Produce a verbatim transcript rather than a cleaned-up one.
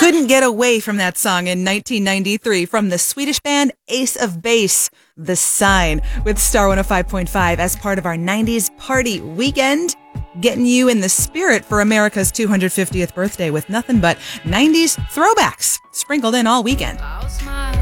couldn't get away from that song in nineteen ninety-three from the Swedish band Ace of Base, The Sign, with Star one oh five point five as part of our nineties party weekend, getting you in the spirit for America's two hundred fiftieth birthday with nothing but nineties throwbacks sprinkled in all weekend.